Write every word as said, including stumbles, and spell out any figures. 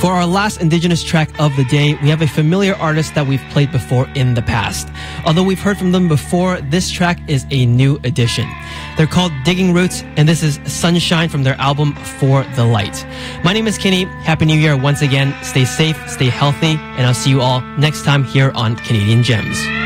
For our last Indigenous track of the day, we have a familiar artist that we've played before in the past. Although we've heard from them before, this track is a new addition. They're called Digging Roots, and this is Sunshine from their album For the Light. My name is Kenny. Happy New Year once again. Stay safe, stay healthy, and I'll see you all next time here on Canadian Gems.